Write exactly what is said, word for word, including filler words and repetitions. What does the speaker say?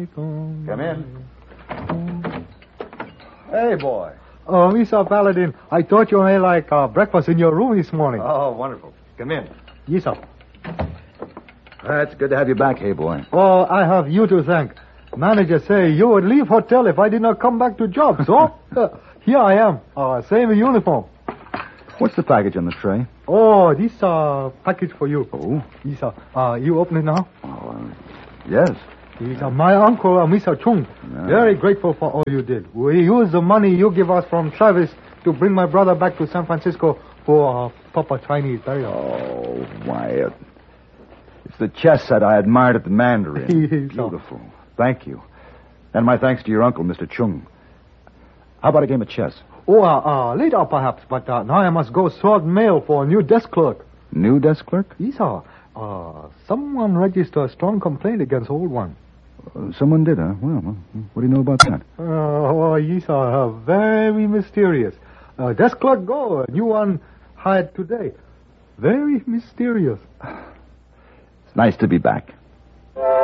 Come in. Hey, boy. Oh, Mister Paladin, I thought you had like uh, breakfast in your room this morning. Oh, wonderful. Come in. Yes, sir. Uh, it's good to have you back, hey, boy. Oh, I have you to thank. Manager say you would leave hotel if I did not come back to job, so uh, here I am. Uh, same uniform. What's the package on the tray? Oh, this uh, package for you. Oh? Yes, sir. Uh, you open it now? Oh, uh, yes. Yes, uh, my uncle, uh, Mister Chung, Yeah. very grateful for all you did. We used the money you give us from Travis to bring my brother back to San Francisco for uh, proper Chinese burial. Oh, Wyatt. It's the chess set I admired at the Mandarin. Yes, sir. Beautiful. Thank you. And my thanks to your uncle, Mister Chung. How about a game of chess? Oh, uh, uh, later perhaps, but uh, now I must go sort mail for a new desk clerk. New desk clerk? Yes, sir. Uh, someone registered a strong complaint against old one. Uh, someone did, huh? Well, well, what do you know about that? Uh, oh, yes, sir. Uh, very mysterious. Uh, desk clerk go. A new one hired today. Very mysterious. It's nice to be back.